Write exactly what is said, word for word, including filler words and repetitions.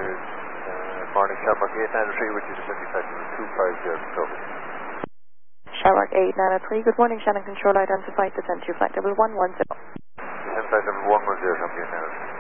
There's uh, morning Shamrock eight nine three, which is twenty seconds, two five zero Discovery. Shamrock eight nine three, good morning, Shannon Control, identified, descend to flight level one one zero. Descend flight level one one zero, Champagne now.